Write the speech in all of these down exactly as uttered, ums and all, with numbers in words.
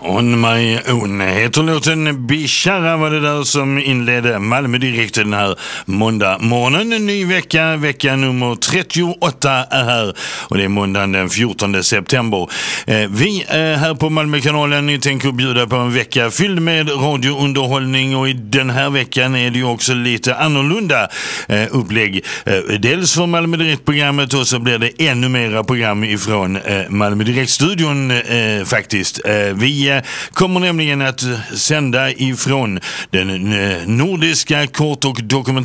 On my own heter låten. Bishara var det där som inledde Malmö Direkt den här måndag morgonen. En ny vecka, vecka nummer trettioåtta är här och det är måndagen den fjortonde september. Eh, vi är här på Malmökanalen. Ni tänker bjuda på en vecka fylld med radiounderhållning och i den här veckan är det ju också lite annorlunda eh, upplägg. Eh, dels för Malmö Direkt-programmet och så blir det ännu mera program ifrån eh, Malmö Direkt-studion eh, faktiskt. Eh, vi eh, kommer nämligen att sända ifrån den eh, nordiska kort- och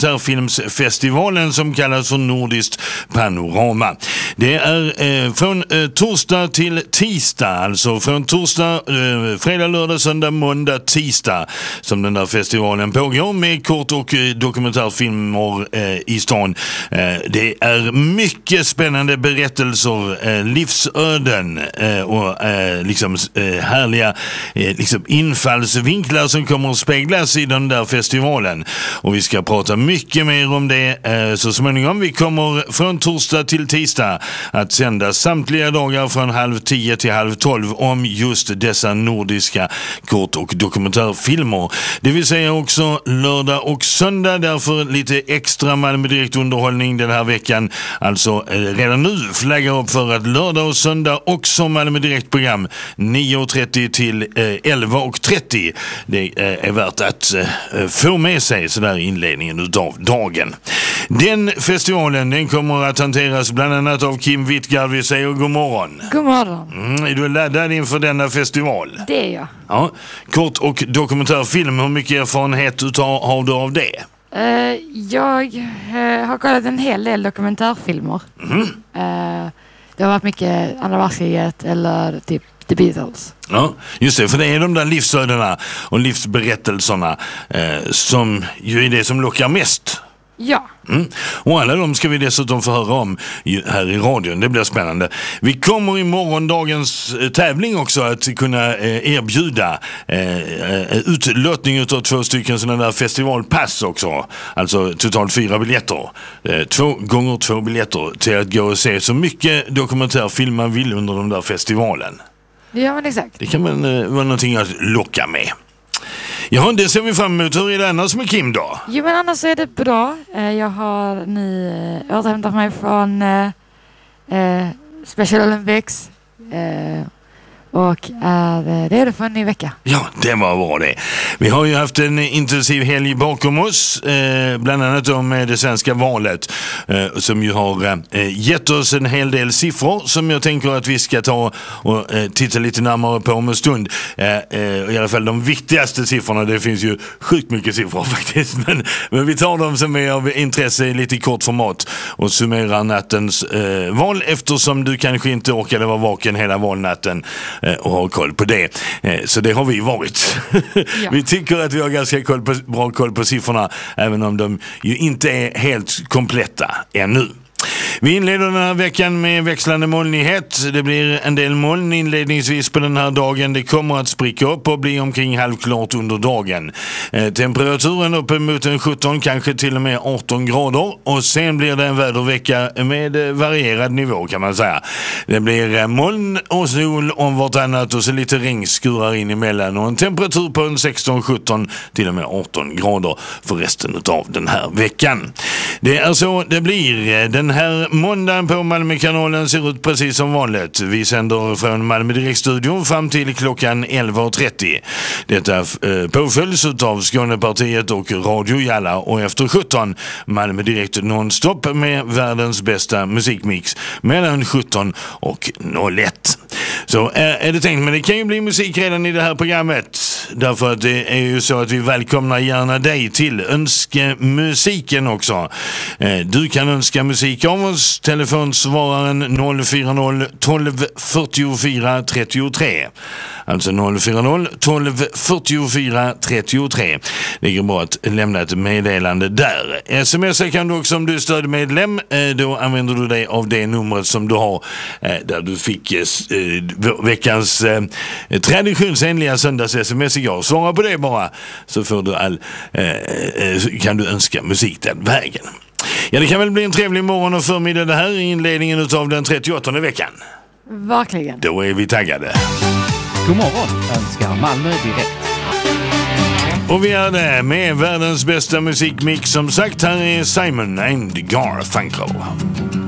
dokumentärfilmsfestivalen som kallas för Nordiskt Panorama. Det är eh, från eh, torsdag till tisdag, alltså från torsdag, eh, fredag, lördag, söndag, måndag, tisdag som den där festivalen pågår med kort- och eh, dokumentärfilmer eh, i stan. Eh, det är mycket spännande berättelser, eh, livsöden eh, och eh, liksom eh, härliga eh, liksom infallsvinklar som kommer att speglas i den där festivalen. Och vi ska prata mycket mer om det eh, så småningom. Vi kommer från torsdag till tisdag att sända samtliga dagar från halv tio till halv tolv om just dessa nordiska kort- och dokumentärfilmer. Det vill säga också lördag och söndag, därför lite extra Malmö Direkt underhållning den här veckan. Alltså eh, redan nu flaggar upp för att lördag och söndag också Malmö Direkt-program nio och trettio till eh, elva och trettio. Det eh, är värt att eh, få med sig sådär i inledningen utav dagen. Den festivalen den kommer att hanteras bland annat av Kim Wittgard. Vi säger god morgon. God morgon. Mm, är du laddad inför denna festival? Det är jag. Ja. Kort- och dokumentärfilm, hur mycket erfarenhet utav, har du av det? Uh, jag uh, har kollat en hel del dokumentärfilmer. Mm. Uh, det har varit mycket andra världskriget eller typ The Beatles. Ja, just det, för det är de där livsödena och livsberättelserna eh, som ju är det som lockar mest. Ja. Mm. Och alla de ska vi dessutom få höra om här i radion. Det blir spännande. Vi kommer i morgondagens eh, tävling också att kunna eh, erbjuda eh, utlottning utav två stycken sådana där festivalpass också. Alltså totalt fyra biljetter. Eh, två gånger två biljetter till att gå och se så mycket dokumentärfilm man vill under den där festivalen. Ja, men exakt. Det kan man eh, vara någonting att locka med. Ja, det ser vi fram emot. Hur är det annars med Kim då? Jo, men annars är det bra. Jag har nu återhämtat mig från eh, Special Olympics eh, och är redo för en ny vecka. Ja, det var bra det. Vi har ju haft en intensiv helg bakom oss, eh, bland annat då med det svenska valet eh, som ju har eh, gett oss en hel del siffror som jag tänker att vi ska ta och eh, titta lite närmare på om en stund. Eh, eh, I alla fall de viktigaste siffrorna, det finns ju sjukt mycket siffror faktiskt, men, men vi tar dem som är av intresse i lite kort format och summerar nattens eh, val, eftersom du kanske inte orkade vara vaken hela valnatten och ha koll på det. Så det har vi varit. Ja. Vi tycker att vi har ganska koll på, bra koll på siffrorna, även om de ju inte är helt kompletta ännu. Vi inleder den här veckan med växlande molnighet. Det blir en del moln inledningsvis på den här dagen. Det kommer att spricka upp och bli omkring halvklart under dagen. Eh, temperaturen uppe mot en sjutton, kanske till och med arton grader. Och sen blir det en vädervecka med varierad nivå kan man säga. Det blir moln och sol om vartannat och så lite regnskurar in emellan. Och en temperatur på en sexton sjutton till och med arton grader för resten av den här veckan. Det är så det blir. Den här måndagen på Malmökanalen ser ut precis som vanligt. Vi sänder från Malmö Direkt-studion fram till klockan elva och trettio. Detta eh, påföljs av Skånepartiet och Radio Jalla och efter sjutton Malmö Direkt nonstop med världens bästa musikmix mellan sjutton och noll ett. Så eh, är det tänkt, men det kan ju bli musik redan i det här programmet. Därför att det är ju så att vi välkomnar gärna dig till önskemusiken också. Eh, du kan önska musik av oss. Telefonsvararen noll fyra noll tolv fyrtiofyra trettiotre. Alltså noll fyra noll tolv fyrtiofyra trettiotre. Det går bra att lämna ett meddelande där. Smsa kan du också om du är stödmedlem. Eh, då använder du dig av det numret som du har eh, där du fick eh, veckans eh, traditionsenliga söndags-sms igår. Svara på det bara så får du all, eh, eh, kan du önska musik den vägen. Ja, det kan väl bli en trevlig morgon och förmiddag det här i inledningen av den trettioåttonde veckan. Verkligen. Då är vi taggade. God morgon önskar Malmö Direkt. Och vi är där med världens bästa musikmix. Som sagt, här är Simon and Garfunkel.